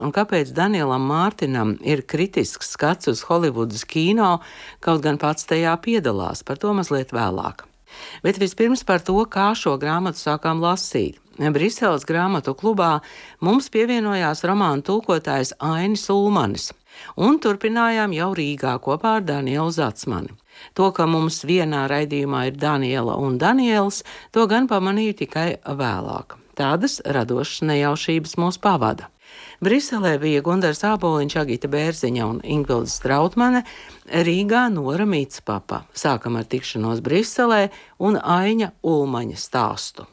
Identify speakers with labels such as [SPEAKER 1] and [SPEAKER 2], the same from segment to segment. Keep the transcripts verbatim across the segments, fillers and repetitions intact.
[SPEAKER 1] Un kāpēc Danielam Mārtinam ir kritisks skats uz Holivudas kino, kaut gan pats tajā piedalās, par to mazliet vēlāk. Bet vispirms par to, kā šo grāmatu sākām lasīt. Briseles grāmatu klubā mums pievienojās romānu tulkotājs Ainis Ulmanis, un turpinājām jau Rīgā kopā ar Danielu Zatsmani. To, ka mums vienā raidījumā ir Daniela un Daniels, to gan pamanīju tikai vēlāk. Tādas radošas nejaušības mūs pavada. Briselē bija Gundars Āboliņš, Agita Bērziņa un Ingvilda Strautmane, Rīgā Nora Mītspapa. Sākam ar tikšanos Briselē un Aiņa Ulmaņa stāstu.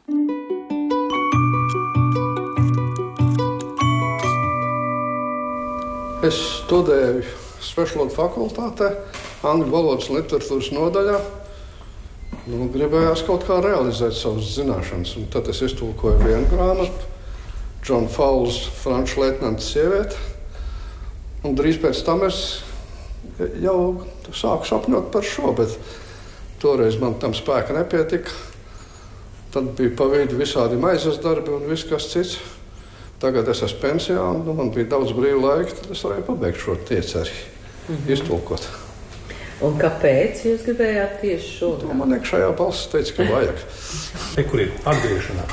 [SPEAKER 2] Es studēju Svešvalodu fakultātē, angļu valodas un literatūras nodaļā. Nu, gribējās kaut kā realizēt savas zināšanas, un tad es iztulkoju vienu grāmatu, John Fowles, franču leitnanta sieviete, un drīz pēc tam es jau sāku sapņot par šo, bet toreiz man tam spēka nepietika. Tad bija pa vidu visādi maizes darbi un viss kas cits. Tagad es esmu pensijā, un nu, man bija daudz brīva laika, tad es varēju pabeigt šo tieceri, mm-hmm. iztulkot.
[SPEAKER 1] Un kāpēc jūs gribējāt tieši šo?
[SPEAKER 2] To man iekšējā balss teica, ka vajag.
[SPEAKER 3] Te, kur ir atgriešanā.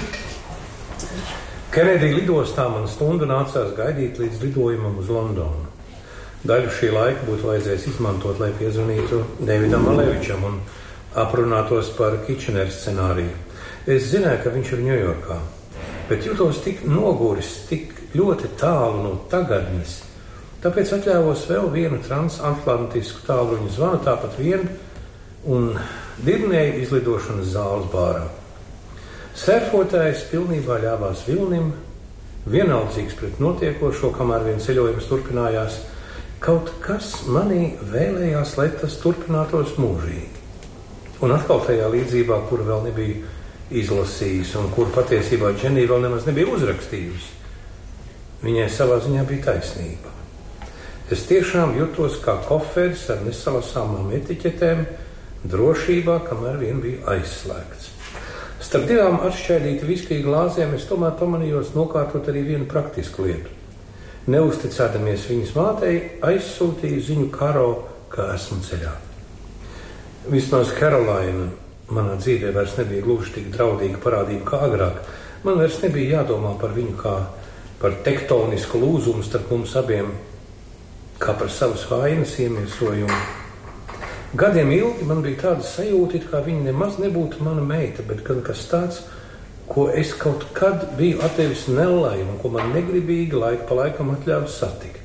[SPEAKER 3] Kenedija lidostā man stundu nācās gaidīt līdz lidojumam uz Londonu. Daļu šī laika būtu vajadzējis izmantot, lai piezvanītu Davidam Alevičam un aprunātos par Kitchener scenāriju. Es zināju, ka viņš ir Ņujorkā, bet jutos tik noguris, tik ļoti tālu no tagadnes. Tāpēc atļāvos vēl vienu transatlantisku tālruņu zvanu, tāpat vienu, un dirnēju izlidošanas zāles bārā. Sērfotājs pilnībā ļāvās vilnim, vienaldzīgs pret notiekošo, kamēr vien ceļojums turpinājās. Kaut kas manī vēlējās, lai tas turpinātos mūžīgi. Un atkal tajā līdzībā, kuru vēl nebija izlasījis un kuru patiesībā Dženija vēl nemaz nebija uzrakstījusi, viņai savā ziņā bija taisnība. Es tiešām jutos kā koferis ar nesalasāmām etiķetēm, drošībā, kamēr vien bija aizslēgts. Starp divām atšķaidīti viskiju glāzēm es tomēr pamanījos nokārtot arī vienu praktisku lietu. Neusticēdamies viņas mātei, aizsūtīju ziņu Karo, ka esmu ceļā. Vismaz Karolaina manā dzīvē vairs nebija gluži tik draudīga parādība kā agrāk. Man vairs nebija jādomā par viņu kā par tektonisku lūzumu starp mums abiem, kā par savas vainas iemiesojumu. Gadiem ilgi man bija tāda sajūta, it kā viņa nemaz nebūtu mana meita, bet gan kas tāds, ko es kaut kad biju atdevis Nellai un ko man negribīgi laika pa laikam atļāvis satikt.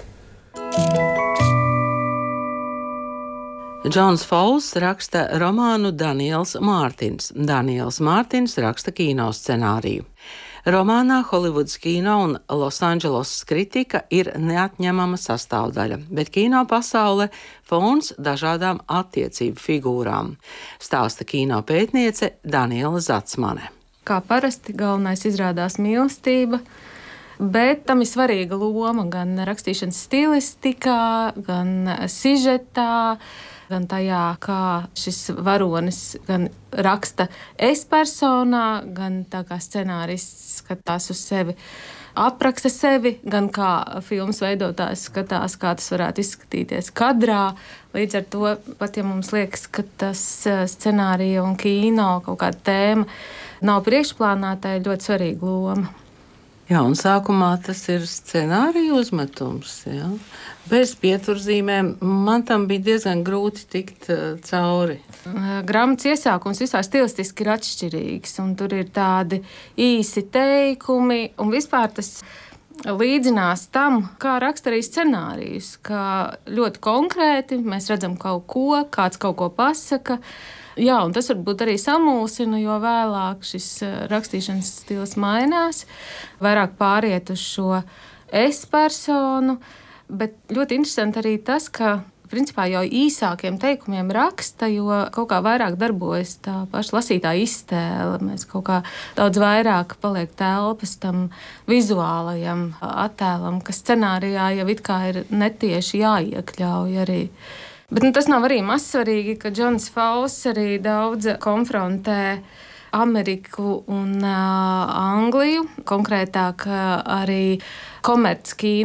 [SPEAKER 1] Džons Fowles raksta romānu Daniels Mārtins. Daniels Mārtins raksta kino scenāriju. Romānā Holivudas kino un Losandželosas kritika ir neatņemama sastāvdaļa, bet kino pasaule fons dažādām attiecību figūrām, stāsta kino pētniece Daniela Zatsmane.
[SPEAKER 4] Kā parasti galvenais izrādās mīlestība, bet tam ir svarīga loma gan rakstīšanas stilistikā, gan sižetā, gan tajā, kā šis varonis gan raksta es personā, gan tā kā scenārists skatās uz sevi, apraksta sevi, gan kā filmas veidotājs skatās, kā tas varētu izskatīties kadrā. Līdz ar to, pat ja mums liekas, ka tas scenārija un kino kaut kāda tēma nav priekšplānā, tā ir ļoti svarīga loma.
[SPEAKER 1] Jā, un sākumā tas ir scenārija uzmetums, jā. Bez pieturzīmēm man tam bija diezgan grūti tikt uh, cauri.
[SPEAKER 4] Grāmatas iesākums vispār stilistiski ir atšķirīgs, un tur ir tādi īsi teikumi, un vispār tas līdzinās tam, kā raksta arī scenārijus, kā ļoti konkrēti mēs redzam kaut ko, kāds kaut ko pasaka. Jā, un tas varbūt arī samulsina, jo vēlāk šis rakstīšanas stils mainās, vairāk pāriet uz šo es personu, bet ļoti interesanti arī tas, ka principā jau īsākiem teikumiem raksta, jo kaut kā vairāk darbojas tā paša lasītāja iztēle. Mēs kaut kā daudz vairāk paliek telpas tam vizuālajam attēlam, kas scenārijā jau it kā ir netieši jāiekļauj arī. Bet nu, tas nav arī mazsvarīgi, ka Džons Fowles arī daudz konfrontē Ameriku un uh, Angliju, konkrētāk uh, arī komerckīnu.